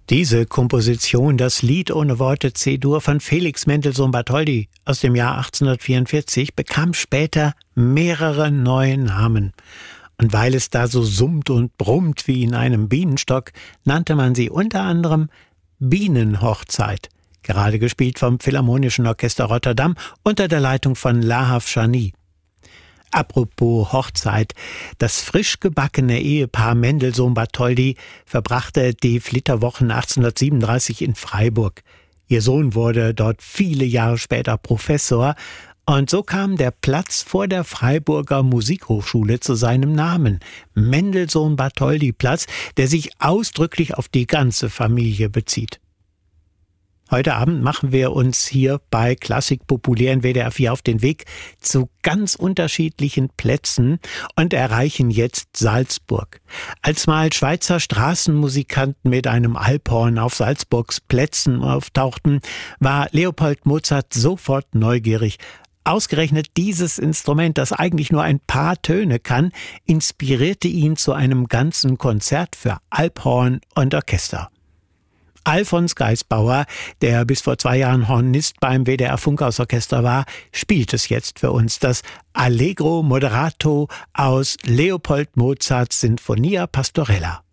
Diese Komposition, das Lied ohne Worte C-Dur von Felix Mendelssohn Bartholdy aus dem Jahr 1844, bekam später mehrere neue Namen. Und weil es da so summt und brummt wie in einem Bienenstock, nannte man sie unter anderem Bienenhochzeit, gerade gespielt vom Philharmonischen Orchester Rotterdam unter der Leitung von Lahav Shani. Apropos Hochzeit, das frisch gebackene Ehepaar Mendelssohn-Bartholdy verbrachte die Flitterwochen 1837 in Freiburg. Ihr Sohn wurde dort viele Jahre später Professor und so kam der Platz vor der Freiburger Musikhochschule zu seinem Namen, Mendelssohn-Bartholdy-Platz, der sich ausdrücklich auf die ganze Familie bezieht. Heute Abend machen wir uns hier bei Klassik populär in WDR 4 auf den Weg zu ganz unterschiedlichen Plätzen und erreichen jetzt Salzburg. Als mal Schweizer Straßenmusikanten mit einem Alphorn auf Salzburgs Plätzen auftauchten, war Leopold Mozart sofort neugierig. Ausgerechnet dieses Instrument, das eigentlich nur ein paar Töne kann, inspirierte ihn zu einem ganzen Konzert für Alphorn und Orchester. Alfons Geisbauer, der bis vor 2 Jahren Hornist beim WDR Funkhausorchester war, spielt es jetzt für uns, das Allegro Moderato aus Leopold Mozarts Sinfonia Pastorella.